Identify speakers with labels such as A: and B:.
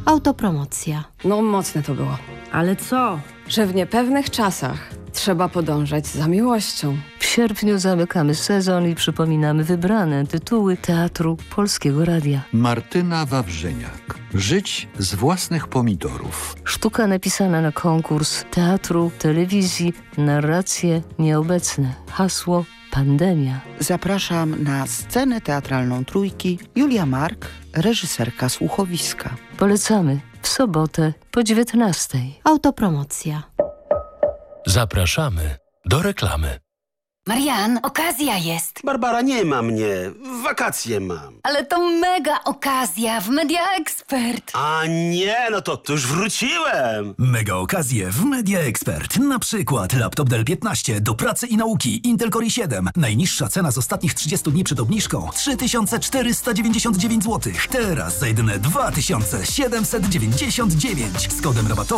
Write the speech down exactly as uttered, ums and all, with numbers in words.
A: Autopromocja.
B: No mocne to było.
C: Ale co?
B: Że w niepewnych czasach trzeba podążać za miłością.
D: W sierpniu zamykamy sezon i przypominamy wybrane tytuły Teatru Polskiego Radia.
E: Martyna Wawrzyniak. Żyć z własnych pomidorów.
D: Sztuka napisana na konkurs teatru, telewizji, narracje nieobecne. Hasło pandemia.
F: Zapraszam na scenę teatralną Trójki Julia Mark, reżyserka słuchowiska.
D: Polecamy w sobotę po dziewiętnastej.
A: Autopromocja.
G: Zapraszamy do reklamy.
H: Marian, okazja jest.
I: Barbara, nie ma mnie. Wakacje mam.
H: Ale to mega okazja w Media Expert.
I: A nie, no to, to już wróciłem.
J: Mega okazje w Media Expert. Na przykład laptop Dell piętnaście do pracy i nauki Intel Core i siedem. Najniższa cena z ostatnich trzydziestu dni przed obniżką trzy tysiące czterysta dziewięćdziesiąt dziewięć złotych. Teraz za jedyne dwa tysiące siedemset dziewięćdziesiąt dziewięć z kodem rabatowym